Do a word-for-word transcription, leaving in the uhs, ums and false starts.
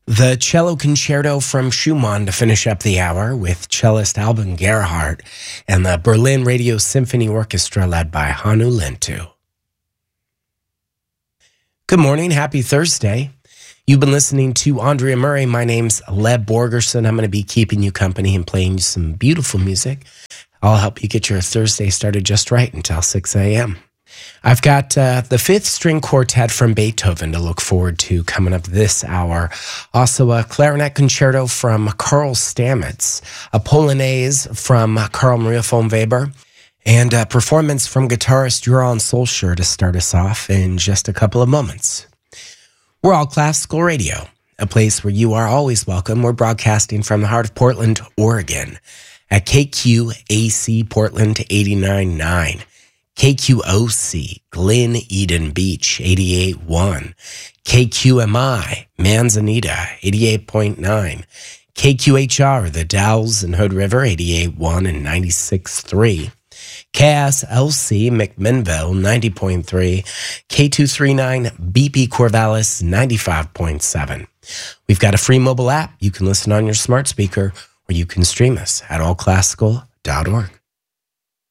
The cello concerto from Schumann to finish up the hour with cellist Alban Gerhardt and the Berlin Radio Symphony Orchestra led by Hannu Lintu. Good morning. Happy Thursday. You've been listening to Andrea Murray. My name's Leb Borgerson. I'm going to be keeping you company and playing you some beautiful music. I'll help you get your Thursday started just right until six a.m. I've got uh, the Fifth String Quartet from Beethoven to look forward to coming up this hour. Also, a clarinet concerto from Karl Stamitz, a Polonaise from Karl Maria von Weber, and a performance from guitarist Joran Solskjaer to start us off in just a couple of moments. We're All Classical Radio, a place where you are always welcome. We're broadcasting from the heart of Portland, Oregon, at K Q A C Portland eighty-nine point nine. K Q O C, Glen Eden Beach, eighty-eight point one. K Q M I, Manzanita, eighty-eight point nine. K Q H R, The Dalles and Hood River, eighty-eight point one and ninety-six point three. K S L C, McMinnville, ninety point three. K two thirty-nine, B P Corvallis, ninety-five point seven. We've got a free mobile app. You can listen on your smart speaker, or you can stream us at all classical dot org.